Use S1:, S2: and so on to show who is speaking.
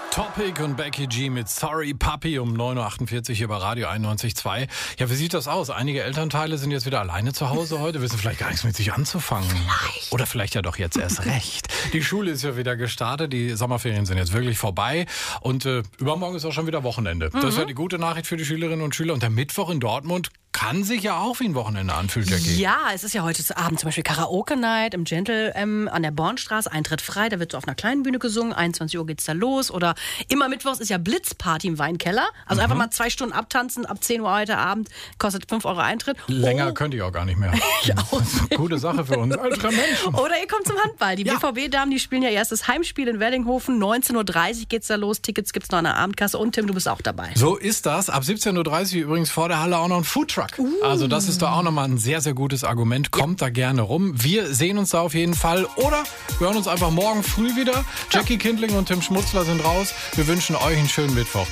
S1: Topic und Becky G mit Sorry Papi um 9.48 Uhr hier bei Radio 91.2. Ja, wie sieht das aus? Einige Elternteile sind jetzt wieder alleine zu Hause heute, wissen vielleicht gar nichts mit sich anzufangen. Vielleicht. Oder vielleicht ja doch jetzt erst recht. Die Schule ist ja wieder gestartet, die Sommerferien sind jetzt wirklich vorbei und übermorgen ist auch schon wieder Wochenende. Das ist ja die gute Nachricht für die Schülerinnen und Schüler. Und der Mittwoch in Dortmund kann sich ja auch wie ein Wochenende anfühlen, Jackie.
S2: Ja, es ist ja heute Abend zum Beispiel Karaoke-Night im Gentle an der Bornstraße, Eintritt frei, da wird so auf einer kleinen Bühne gesungen, 21 Uhr geht's da los. Oder immer mittwochs ist ja Blitzparty im Weinkeller, also einfach mal 2 Stunden abtanzen, ab 10 Uhr heute Abend, kostet 5 Euro Eintritt.
S1: Länger könnte ich auch gar nicht mehr.
S2: Ich auch nicht.
S1: Gute Sache für uns ältere Menschen.
S2: Oder ihr kommt zum Handball. Die BVB-Damen, die spielen ja erst das Heimspiel in Weddinghofen, 19.30 Uhr geht's da los, Tickets gibt's noch an der Abendkasse und Tim, du bist auch dabei.
S1: So ist das. Ab 17.30 Uhr übrigens vor der Halle auch noch ein Foodtruck. Also das ist doch auch nochmal ein sehr, sehr gutes Argument. Kommt da gerne rum. Wir sehen uns da auf jeden Fall. Oder wir hören uns einfach morgen früh wieder. Jackie Kindling und Tim Schmutzler sind raus. Wir wünschen euch einen schönen Mittwoch.